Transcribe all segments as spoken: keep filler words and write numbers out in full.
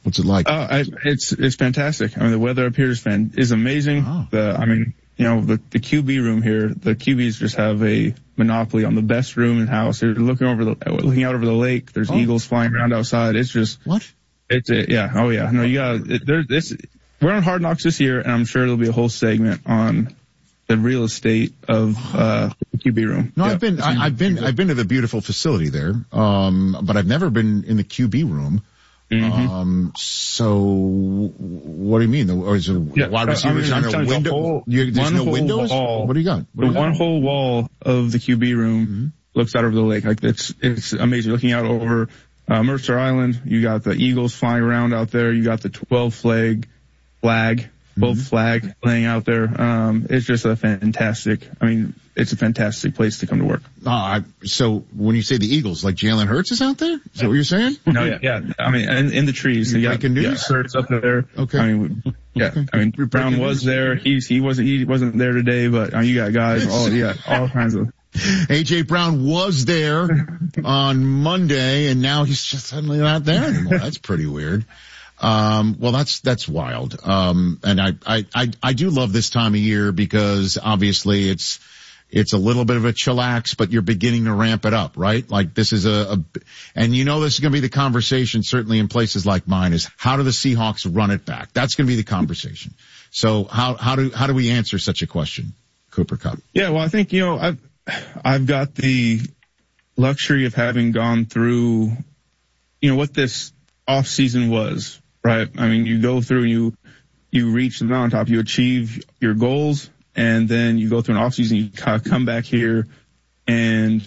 What's it like? Uh, I, it's it's fantastic. I mean, the weather up here is fan is amazing. Oh. The I mean, you know, the the Q B room here, the Q Bs just have a monopoly on the best room in the house. They're looking over the looking out over the lake. There's oh. eagles flying around outside. It's just what? It's it. Yeah. Oh yeah. No, you got it, there. This we're on Hard Knocks this year, and I'm sure there'll be a whole segment on the real estate of uh the Q B room. No, yeah, I've been, I, I've been, I've been to the beautiful facility there, um, but I've never been in the Q B room. Mm-hmm. Um, so what do you mean? Or is it yeah, wide receivers I mean, on a window? Whole, you, there's no windows? Wall, what do you got? What the you got? one whole wall of the Q B room mm-hmm. looks out over the lake. Like it's, it's amazing looking out over, uh, Mercer Island. You got the eagles flying around out there. You got the twelve flag, flag, both mm-hmm. flag laying out there. Um, it's just a fantastic, I mean, it's a fantastic place to come to work. Uh, so when you say the Eagles, like Jalen Hurts is out there? Is that what you're saying? No, yeah, yeah. I mean, in, in the trees. You're you breaking got, news? Yeah, Hurts up there. Okay. I mean, yeah. Okay. I mean, Brown was there. He's, he wasn't, he wasn't there today, but uh, you got guys, all, you got all kinds of. A J. Brown was there on Monday, and now he's just suddenly not there anymore. That's pretty weird. Um, well, that's, that's wild. Um, and I, I, I, I do love this time of year because obviously it's, it's a little bit of a chillax, but you're beginning to ramp it up, right? Like this is a, a and you know this is going to be the conversation certainly in places like mine is how do the Seahawks run it back? That's going to be the conversation. So how, how do, how do we answer such a question, Cooper Kupp? Yeah, well, I think, you know, I've, I've got the luxury of having gone through, you know, what this off season was, right? I mean, you go through, you, you reach the mountaintop, you achieve your goals, and then you go through an off season, you come back here, and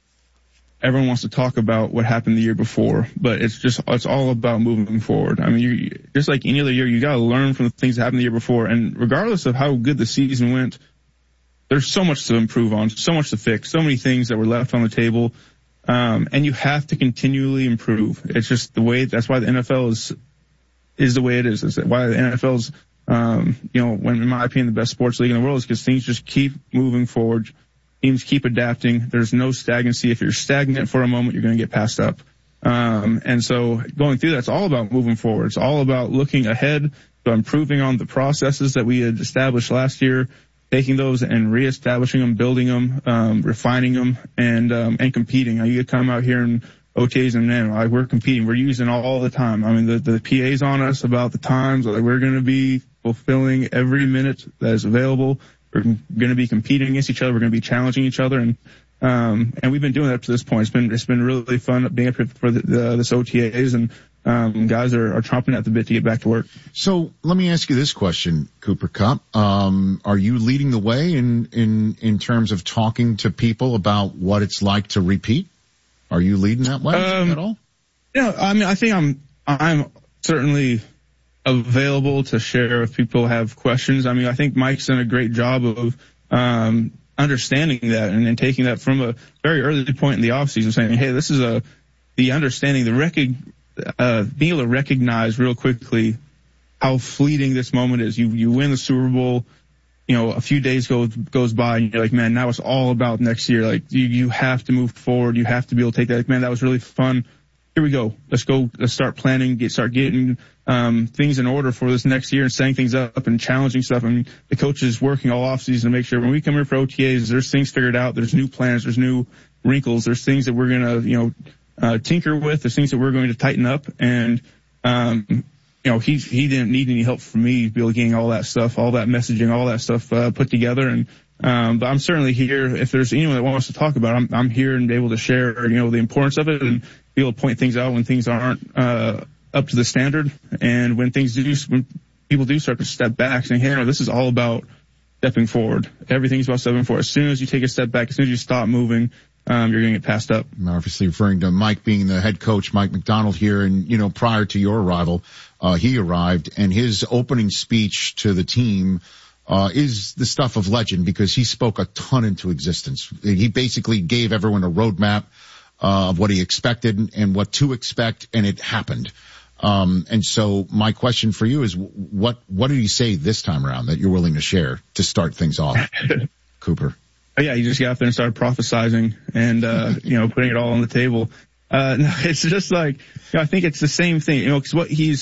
everyone wants to talk about what happened the year before, but it's just, it's all about moving forward. I mean, you just like any other year, you gotta learn from the things that happened the year before, and regardless of how good the season went, there's so much to improve on, so much to fix, so many things that were left on the table. Um, and you have to continually improve. It's just the way, that's why the N F L is, is the way it is. It's why the N F L is, um, you know, when, in my opinion, the best sports league in the world is because things just keep moving forward. Teams keep adapting. There's no stagnancy. If you're stagnant for a moment, you're going to get passed up. Um, and so going through that, it's all about moving forward. It's all about looking ahead, so improving on the processes that we had established last year, taking those and reestablishing them, building them, um, refining them, and um, and competing. Now, you come out here in O T As and man, like we're competing. We're using all, all the time. I mean, the, the P A's on us about the times. Like we're going to be fulfilling every minute that is available. We're going to be competing against each other. We're going to be challenging each other, and um, and we've been doing that up to this point. It's been it's been really fun being up here for the, the, this O T As, and um, guys are, are chomping at the bit to get back to work. So let me ask you this question, Cooper Kupp. Um, are you leading the way in, in, in terms of talking to people about what it's like to repeat? Are you leading that way um, at all? Yeah, I mean, I think I'm, I'm certainly available to share if people have questions. I mean, I think Mike's done a great job of, um, understanding that and, and taking that from a very early point in the offseason, saying, hey, this is a, the understanding, the rec- uh, being able to recognize real quickly how fleeting this moment is. You, you win the Super Bowl, you know, a few days go, goes by and you're like, man, now it's all about next year. Like you, you have to move forward. You have to be able to take that. Like, man, that was really fun. Here we go. Let's go. Let's start planning, get, start getting, um, things in order for this next year and setting things up and challenging stuff. I mean, the coach is working all off season to make sure when we come here for O T As, there's things figured out. There's new plans. There's new wrinkles. There's things that we're going to, you know, uh, tinker with. There's things that we're going to tighten up. And, um, you know, he, he didn't need any help from me to be able to getting all that stuff, all that messaging, all that stuff, uh, put together. And, um, but I'm certainly here. If there's anyone that wants to talk about it, I'm, I'm here and able to share, you know, the importance of it and be able to point things out when things aren't, uh, up to the standard. And when things do, when people do start to step back saying, hey, no, this is all about stepping forward. Everything's about stepping forward. As soon as you take a step back, as soon as you stop moving, um, you're going to get passed up. I'm obviously referring to Mike being the head coach, Mike Macdonald here. And, you know, prior to your arrival, uh, he arrived and his opening speech to the team, uh, is the stuff of legend because he spoke a ton into existence. He basically gave everyone a roadmap, uh, of what he expected and what to expect, and it happened. Um, and so my question for you is what, what did he say this time around that you're willing to share to start things off, Cooper? Oh, yeah, he just got up there and started prophesizing and, uh, you know, putting it all on the table. Uh, no, it's just like, you know, I think it's the same thing, you know, cause what he's,